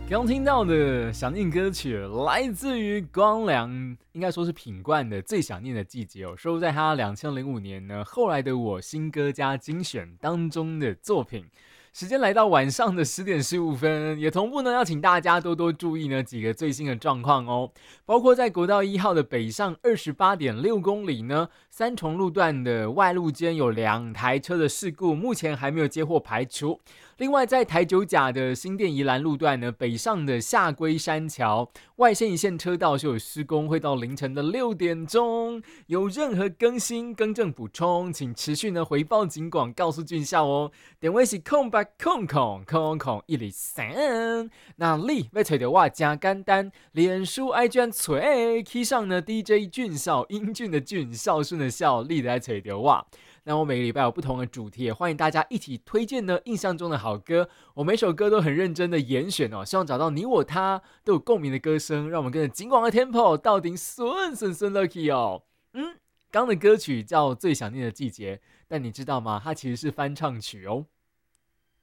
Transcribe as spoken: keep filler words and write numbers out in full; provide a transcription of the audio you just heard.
刚听到的想念歌曲来自于光良，应该说是品冠的《最想念的季节》哦，收录在他二零零五年呢后来的我新歌加精选当中的作品。时间来到晚上的十点十五分，也同步呢要请大家多多注意呢几个最新的状况哦，包括在国道一号的北上二十八点六公里呢，三重路段的外路间有两台车的事故，目前还没有接获排除。另外，在台九甲的新店宜兰路段呢，北上的下龟山桥外线一线车道是有施工，会到凌晨的六点钟。有任何更新、更正补充，请持续呢回报警广，告诉俊孝哦。电话是空八空空空空一零三。那你要找到我真简单，脸书 I G 找起上呢 D J 俊孝，英俊的俊，孝顺的孝，你来找到我。那我每个礼拜有不同的主题，也欢迎大家一起推荐呢印象中的好歌。我每首歌都很认真的严选哦，希望找到你我他都有共鸣的歌声，让我们跟着警广的 tempo 到底顺顺顺 lucky 哦。嗯，刚的歌曲叫《最想念的季节》，但你知道吗？它其实是翻唱曲哦。